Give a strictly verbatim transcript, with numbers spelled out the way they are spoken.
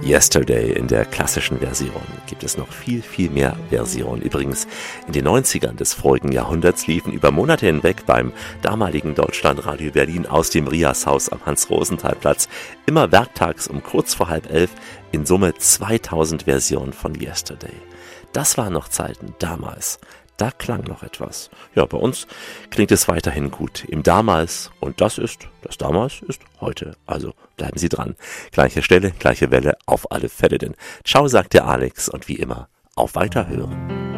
Yesterday in der klassischen Version. Gibt es noch viel, viel mehr Versionen. Übrigens, in den neunzigern des vorigen Jahrhunderts liefen über Monate hinweg beim damaligen Deutschlandradio Berlin aus dem Riashaus am Hans-Rosenthal-Platz immer werktags um kurz vor halb elf in Summe zweitausend Versionen von Yesterday. Das waren noch Zeiten, damals. Da klang noch etwas. Ja, bei uns klingt es weiterhin gut. Im Damals. Und das ist, das Damals ist heute. Also bleiben Sie dran. Gleiche Stelle, gleiche Welle, auf alle Fälle. Denn ciao, sagt der Alex. Und wie immer, auf Weiterhören.